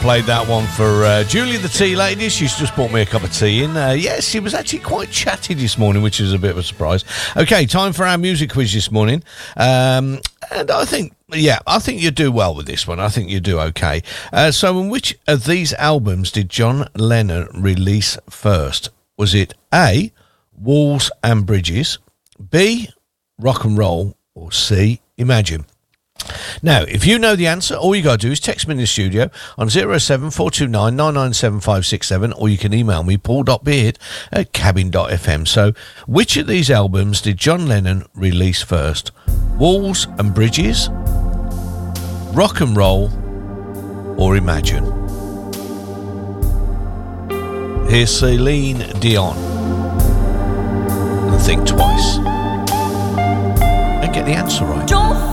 played that one for Julie the tea lady. She's just bought me a cup of tea in. Yes, she was actually quite chatty this morning, which is a bit of a surprise. Okay, time for our music quiz this morning. And I think you do well with this one. I think you do okay. So in which of these albums did John Lennon release first? Was it A, Walls and Bridges, B, Rock and Roll, or C, Imagine? Now, if you know the answer, all you got to do is text me in the studio on 07429 997567, or you can email me, paul.beard@cabin.fm. So, which of these albums did John Lennon release first? Walls and Bridges, Rock and Roll, or Imagine? Here's Celine Dion. And think twice. And get the answer right.